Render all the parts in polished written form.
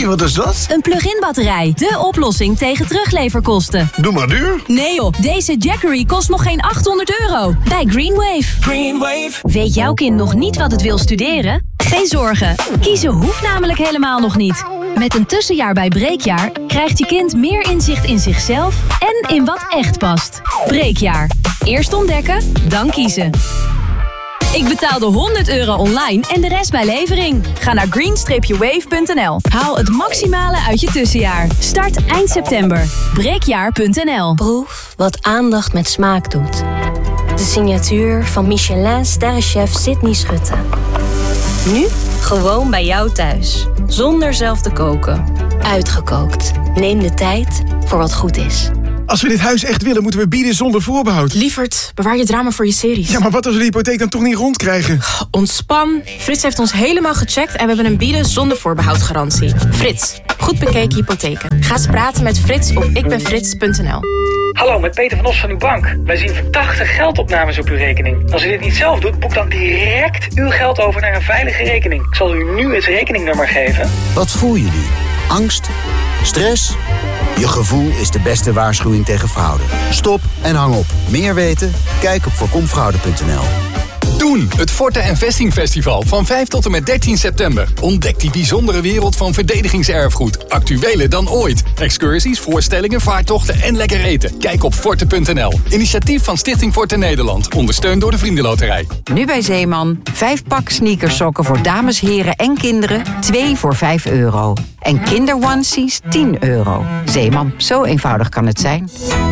Hé, wat is dat? Een plug-in batterij. De oplossing tegen terugleverkosten. Doe maar duur. Nee joh, deze Jackery kost nog geen €800 bij Greenwave. Greenwave. Weet jouw kind nog niet wat het wil studeren? Geen zorgen. Kiezen hoeft namelijk helemaal nog niet. Met een tussenjaar bij Breekjaar krijgt je kind meer inzicht in zichzelf en in wat echt past. Breekjaar. Eerst ontdekken, dan kiezen. Ik betaalde €100 online en de rest bij levering. Ga naar green-wave.nl. Haal het maximale uit je tussenjaar. Start eind september. Breekjaar.nl. Proef wat aandacht met smaak doet. De signatuur van Michelin-sterrenchef Sydney Schutte. Nu gewoon bij jou thuis. Zonder zelf te koken. Uitgekookt. Neem de tijd voor wat goed is. Als we dit huis echt willen, moeten we bieden zonder voorbehoud. Lieverd, bewaar je drama voor je series. Ja, maar wat als we de hypotheek dan toch niet rondkrijgen? Ontspan. Frits heeft ons helemaal gecheckt en we hebben een bieden zonder voorbehoud garantie. Frits, goed bekeken hypotheken. Ga eens praten met Frits op ikbenfrits.nl. Hallo, met Peter van Os van uw bank. Wij zien verdachte geldopnames op uw rekening. Als u dit niet zelf doet, boek dan direct uw geld over naar een veilige rekening. Ik zal u nu het rekeningnummer geven. Wat voel je nu? Angst? Stress? Je gevoel is de beste waarschuwing tegen fraude. Stop en hang op. Meer weten? Kijk op voorkomfraude.nl. Doen, het Forte en Vesting Festival van 5 tot en met 13 september. Ontdek die bijzondere wereld van verdedigingserfgoed. Actueler dan ooit. Excursies, voorstellingen, vaartochten en lekker eten. Kijk op forte.nl. Initiatief van Stichting Forte Nederland. Ondersteund door de Vriendenloterij. Nu bij Zeeman. 5 pak sneakersokken voor dames, heren en kinderen. 2 voor €5. En kinderonesies €10. Zeeman, zo eenvoudig kan het zijn.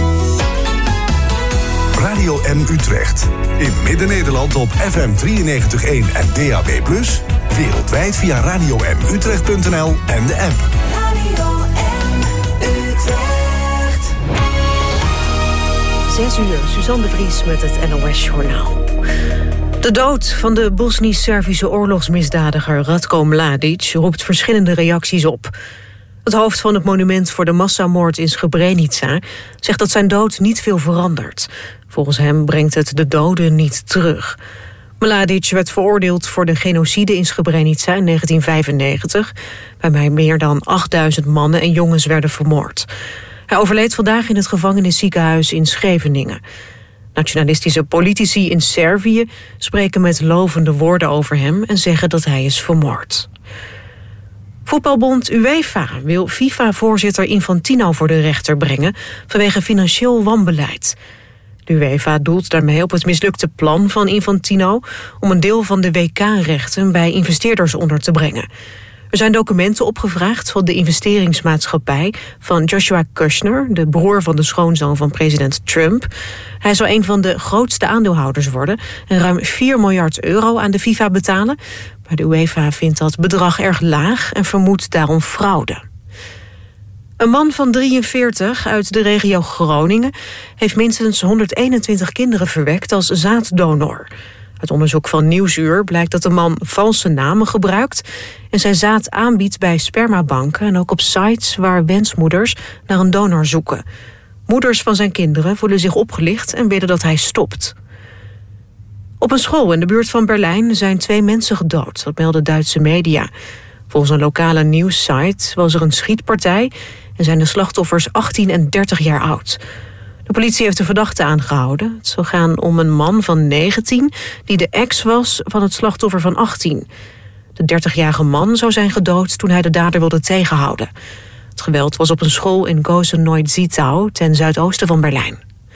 Radio M Utrecht. In Midden-Nederland op FM 93.1 en DAB+. Wereldwijd via radiomutrecht.nl en de app. Radio M Utrecht. 6:00, Suzanne de Vries met het NOS-journaal. De dood van de Bosnisch-Servische oorlogsmisdadiger Ratko Mladic roept verschillende reacties op. Het hoofd van het monument voor de massamoord in Srebrenica zegt dat zijn dood niet veel verandert. Volgens hem brengt het de doden niet terug. Mladic werd veroordeeld voor de genocide in Srebrenica in 1995... waarbij meer dan 8000 mannen en jongens werden vermoord. Hij overleed vandaag in het gevangenisziekenhuis in Scheveningen. Nationalistische politici in Servië spreken met lovende woorden over hem en zeggen dat hij is vermoord. Voetbalbond UEFA wil FIFA-voorzitter Infantino voor de rechter brengen vanwege financieel wanbeleid. De UEFA doelt daarmee op het mislukte plan van Infantino om een deel van de WK-rechten bij investeerders onder te brengen. Er zijn documenten opgevraagd van de investeringsmaatschappij van Joshua Kushner, de broer van de schoonzoon van president Trump. Hij zou een van de grootste aandeelhouders worden en ruim €4 miljard aan de FIFA betalen. Maar de UEFA vindt dat bedrag erg laag en vermoedt daarom fraude. Een man van 43 uit de regio Groningen heeft minstens 121 kinderen verwekt als zaaddonor. Uit onderzoek van Nieuwsuur blijkt dat de man valse namen gebruikt en zijn zaad aanbiedt bij spermabanken en ook op sites waar wensmoeders naar een donor zoeken. Moeders van zijn kinderen voelen zich opgelicht en willen dat hij stopt. Op een school in de buurt van Berlijn zijn 2 mensen gedood, dat melden Duitse media. Volgens een lokale nieuwssite was er een schietpartij en zijn de slachtoffers 18 en 30 jaar oud. De politie heeft de verdachte aangehouden. Het zou gaan om een man van 19 die de ex was van het slachtoffer van 18. De 30-jarige man zou zijn gedood toen hij de dader wilde tegenhouden. Het geweld was op een school in Gosen-Neusiedl ten zuidoosten van Berlijn.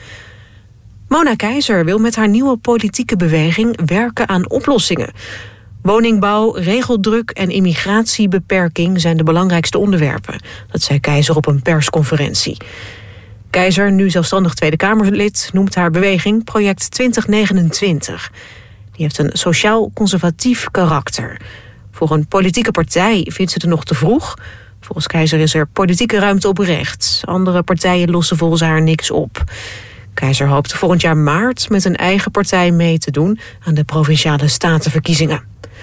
Mona Keizer wil met haar nieuwe politieke beweging werken aan oplossingen. Woningbouw, regeldruk en immigratiebeperking zijn de belangrijkste onderwerpen. Dat zei Keizer op een persconferentie. Keizer, nu zelfstandig Tweede Kamerlid, noemt haar beweging Project 2029. Die heeft een sociaal-conservatief karakter. Voor een politieke partij vindt ze het nog te vroeg. Volgens Keizer is er politieke ruimte op rechts. Andere partijen lossen volgens haar niks op. Keizer hoopt volgend jaar maart met een eigen partij mee te doen aan de Provinciale Statenverkiezingen.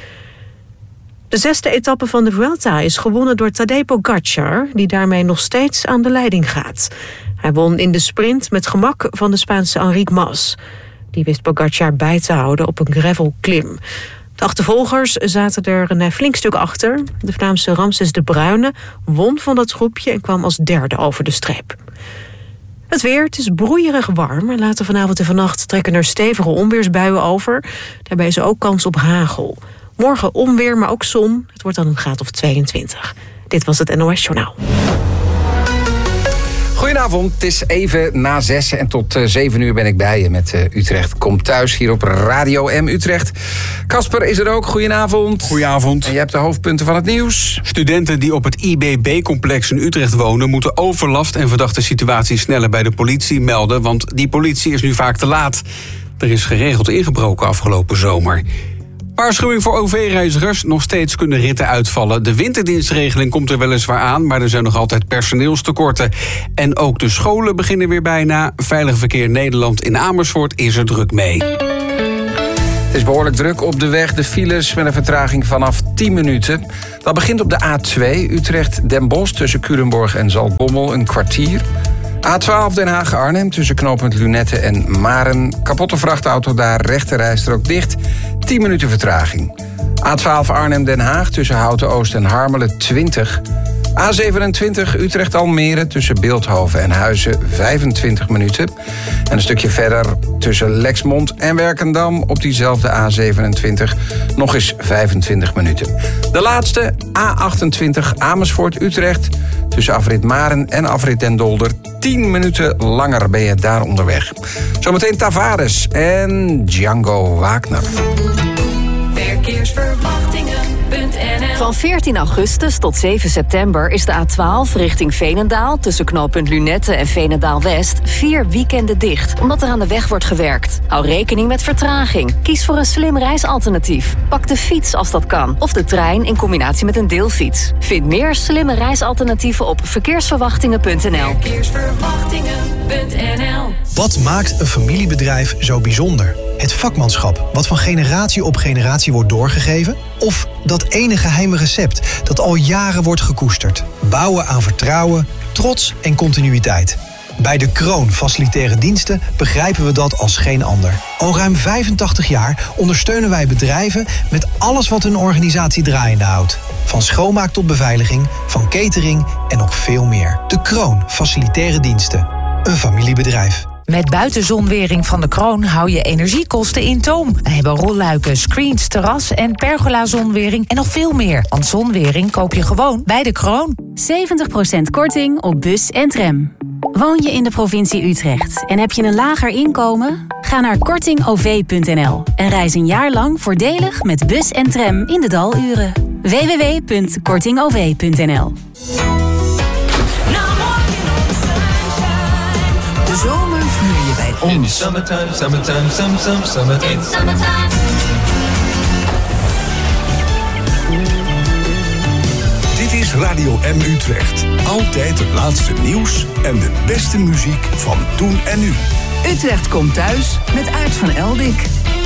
De 6e etappe van de Vuelta is gewonnen door Tadej Pogačar, die daarmee nog steeds aan de leiding gaat. Hij won in de sprint met gemak van de Spaanse Enric Mas. Die wist Pogačar bij te houden op een gravelklim. De achtervolgers zaten er een flink stuk achter. De Vlaamse Ramses de Bruyne won van dat groepje en kwam als derde over de streep. Het weer, het is broeierig warm. Later vanavond en vannacht trekken er stevige onweersbuien over. Daarbij is er ook kans op hagel. Morgen onweer, maar ook zon. Het wordt dan een graad of 22. Dit was het NOS Journaal. Goedenavond, het is even na 6 en tot 7 uur ben ik bij je met Utrecht Komt Thuis hier op Radio M Utrecht. Casper is er ook, goedenavond. Goedenavond. En je hebt de hoofdpunten van het nieuws. Studenten die op het IBB-complex in Utrecht wonen moeten overlast en verdachte situaties sneller bij de politie melden, want die politie is nu vaak te laat. Er is geregeld ingebroken afgelopen zomer. Waarschuwing voor OV-reizigers. Nog steeds kunnen ritten uitvallen. De winterdienstregeling komt er weliswaar aan, maar er zijn nog altijd personeelstekorten. En ook de scholen beginnen weer bijna. Veilig Verkeer Nederland in Amersfoort is er druk mee. Het is behoorlijk druk op de weg. De files met een vertraging vanaf 10 minuten. Dat begint op de A2 Utrecht-Den Bosch tussen Culemborg en Zaltbommel een kwartier. A12 Den Haag-Arnhem tussen knooppunt Lunette en Maren. Kapotte vrachtauto daar, rechterrijstrook dicht. 10 minuten vertraging. A12 Arnhem-Den Haag tussen Houten-Oost en Harmelen 20. A27 Utrecht-Almere tussen Beeldhoven en Huizen 25 minuten. En een stukje verder tussen Lexmond en Werkendam op diezelfde A27 nog eens 25 minuten. De laatste A28 Amersfoort-Utrecht tussen afrit Maren en afrit Den Dolder. 10 minuten langer ben je daar onderweg. Zometeen Tavares en Django Wagner. Verkeersverwachtingen.nl. Van 14 augustus tot 7 september is de A12 richting Veenendaal tussen knooppunt Lunette en Veenendaal-West 4 weekenden dicht, omdat er aan de weg wordt gewerkt. Hou rekening met vertraging. Kies voor een slim reisalternatief. Pak de fiets als dat kan, of de trein in combinatie met een deelfiets. Vind meer slimme reisalternatieven op verkeersverwachtingen.nl. Verkeersverwachtingen.nl. Wat maakt een familiebedrijf zo bijzonder? Het vakmanschap, wat van generatie op generatie wordt doorgegeven? Of dat ene geheime recept dat al jaren wordt gekoesterd? Bouwen aan vertrouwen, trots en continuïteit. Bij De Kroon Facilitaire Diensten begrijpen we dat als geen ander. Al ruim 85 jaar ondersteunen wij bedrijven met alles wat hun organisatie draaiende houdt. Van schoonmaak tot beveiliging, van catering en nog veel meer. De Kroon Facilitaire Diensten. Een familiebedrijf. Met buitenzonwering van De Kroon hou je energiekosten in toom. We hebben rolluiken, screens, terras en pergola-zonwering en nog veel meer. Want zonwering koop je gewoon bij De Kroon. 70% korting op bus en tram. Woon je in de provincie Utrecht en heb je een lager inkomen? Ga naar kortingov.nl en reis een jaar lang voordelig met bus en tram in de daluren. www.kortingov.nl. De zomer vier je bij ons. Dit is Radio M Utrecht. Altijd het laatste nieuws en de beste muziek van toen en nu. Utrecht Komt Thuis met Aart van Eldik.